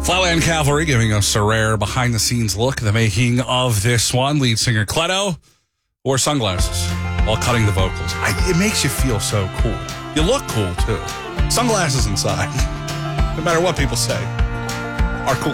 Flatland Cavalry giving us a rare behind-the-scenes look at the making of this one. Lead singer Cleto wore sunglasses while cutting the vocals. It makes you feel so cool. You look cool, too. Sunglasses inside, no matter what people say, are cool.